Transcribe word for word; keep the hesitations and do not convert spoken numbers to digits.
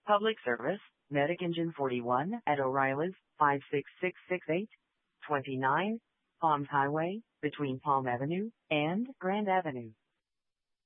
Public service, Medic Engine forty-one at O'Reilly's, five six six six eight, twenty-nine Palms Highway, between Palm Avenue and Grand Avenue.